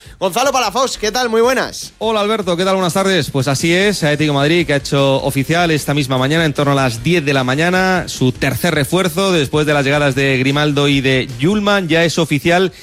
Gonzalo Palafox, ¿qué tal? Muy buenas. Hola Alberto, ¿qué tal? Buenas tardes. Pues así es, Atlético de Madrid que ha hecho oficial esta misma mañana, en torno a las 10 de la mañana, su tercer refuerzo después de las llegadas de Grimaldo y de Yulman. Ya es oficial